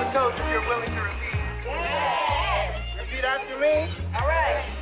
Coach, if you're willing to repeat. Yes. Repeat after me. All right.